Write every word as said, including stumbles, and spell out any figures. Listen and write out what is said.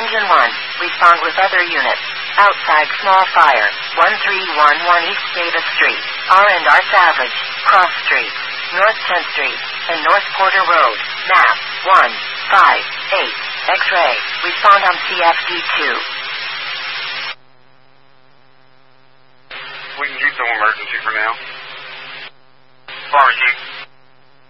Engine one, respond with other units. Outside small fire, one three one one East Davis Street, R and R Savage, Cross Street, North tenth Street, and North Porter Road, map one five eight, X-ray, respond on C F D two. We can keep some emergency for now. As far as you.